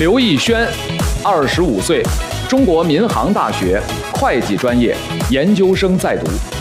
刘奕轩，25岁，中国民航大学会计专业研究生在读。